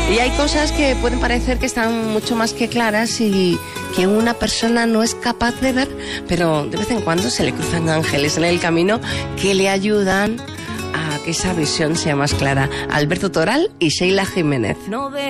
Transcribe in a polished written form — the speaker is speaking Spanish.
Y hay cosas que pueden parecer que están mucho más que claras y que una persona no es capaz de ver, pero de vez en cuando se le cruzan ángeles en el camino que le ayudan a que esa visión sea más clara. Alberto Toral y Sheila Jiménez.